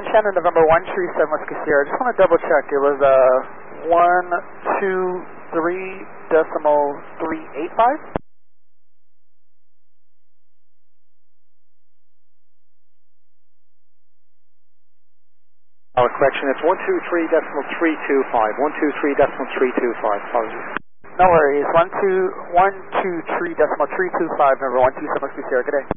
Shannon, November 137 Whiskey Sierra. I just want to double check. It was 123.385? Correction, it's 123.325. 123.325. Apologies. No worries. 123.325, November 127 Whiskey Sierra. Good day.